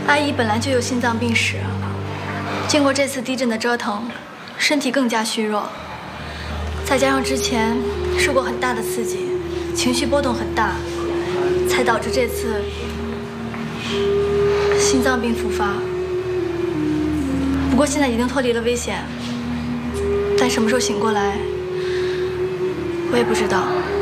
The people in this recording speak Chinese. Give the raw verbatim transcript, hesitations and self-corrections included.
阿姨本来就有心脏病史，经过这次地震的折腾，身体更加虚弱，再加上之前受过很大的刺激，情绪波动很大，才导致这次心脏病复发。不过现在已经脱离了危险，但什么时候醒过来，我也不知道。